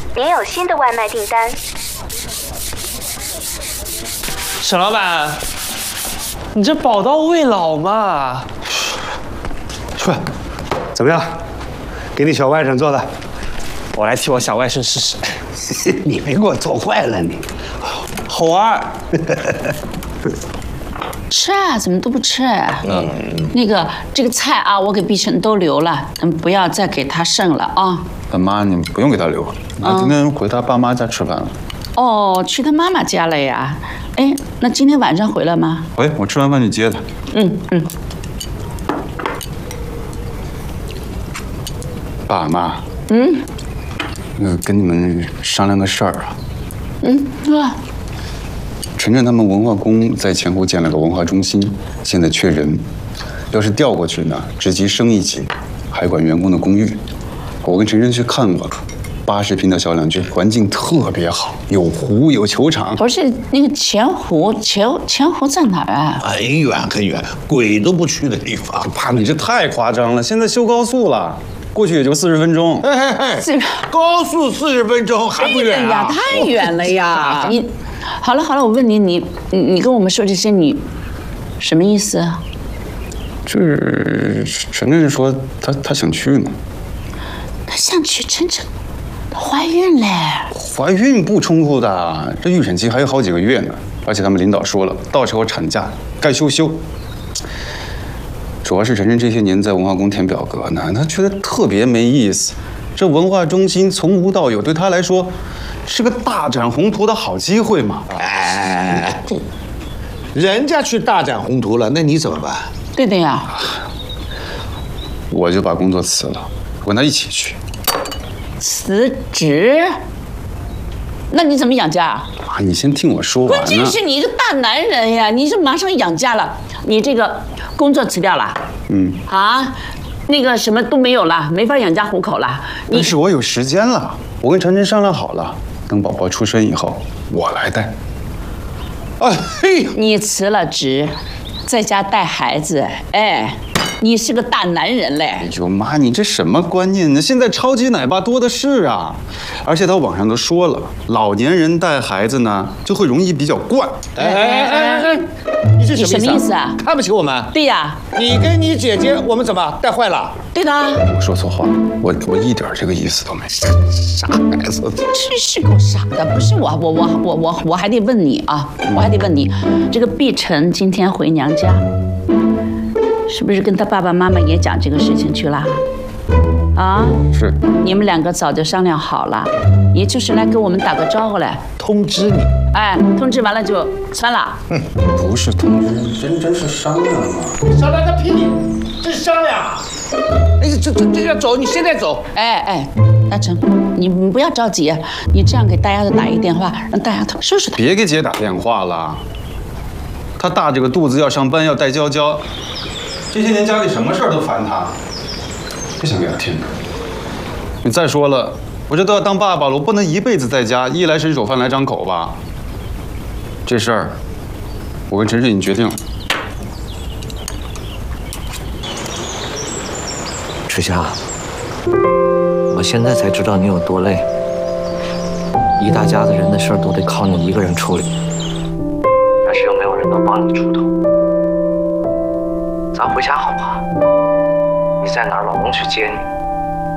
您有新的外卖订单。 沈老板，你这宝刀未老嘛？ 说，怎么样？给你小外甥做的， 我来替我小外甥试试。 你别给我做坏了你。 好玩。 吃啊，怎么都不吃？那个这个菜啊，我给碧晨都留了，不要再给他剩了啊。 妈，你不用给他留，今天回他爸妈家吃饭了。 哦，去他妈妈家了呀？哎，那今天晚上回来吗？ 回，我吃完饭去接他。爸妈，跟你们商量个事儿啊。晨晨他们文化宫在前湖建了个文化中心，现在缺人，要是调过去呢，职级升一级，还管员工的公寓。我跟晨晨去看过了，80平的小两居，环境特别好，有湖有球场。 不是那个前湖在哪儿啊？ 很远很远，鬼都不去的地方。 爸，你这太夸张了，现在修高速了，过去也就40分钟。 高速40分钟还不远啊？ 太远了呀！你。好了，我问你，你跟我们说这些，你什么意思啊？ 这晨晨说他想去呢。 他想去，晨晨怀孕嘞。 怀孕不冲突的，这预产期还有好几个月呢。而且他们领导说了，到时候产假该休。主要是晨晨这些年在文化宫填表格呢，他觉得特别没意思。这文化中心从无到有，对他来说是个大展宏图的好机会嘛。 人家去大展宏图了，那你怎么办？ 对的呀。 我就把工作辞了，我跟他一起去。 辞职？那你怎么养家啊？ 你先听我说完。 关键是你一个大男人呀，你这马上养家了，你这个工作辞掉了？那个什么都没有了，没法养家糊口了。 但是我有时间了，我跟晨晨商量好了，等宝宝出生以后，我来带。 你辞了职，在家带孩子，你是个大男人嘞！ 哎呦妈，你这什么观念呢？现在超级奶爸多的是啊，而且他网上都说了，老年人带孩子呢就会容易比较惯。 你这什么意思啊？ 看不起我们？ 对呀。 你跟你姐姐我们怎么带坏了？ 对的。 我说错话，我一点这个意思都没。傻孩子， 是够傻的，不是我还得问你啊，这个碧晨今天回娘家。是不是跟他爸爸妈妈也讲这个事情去了？啊， 是。 你们2个早就商量好了，也就是来跟我们打个招呼来， 通知你。 通知完了就穿了。 不是通知，真是商量嘛。 商量个屁！这是商量。这要走，你现在走。 大成，你不要着急，你这样给大丫头打一个电话，让大丫头收拾他。 别给姐打电话了，她大着个肚子要上班，要带娇娇。这些年家里什么事儿都烦他，不想给他添。你再说了，我这都要当爸爸了，我不能一辈子在家衣来伸手饭来张口吧？这事儿，我跟陈世已经决定了。 赤霞，我现在才知道你有多累，一大家子人的事儿都得靠你一个人处理，但是又没有人能帮你出头。咱回家好不好？你在哪儿，老公去接你。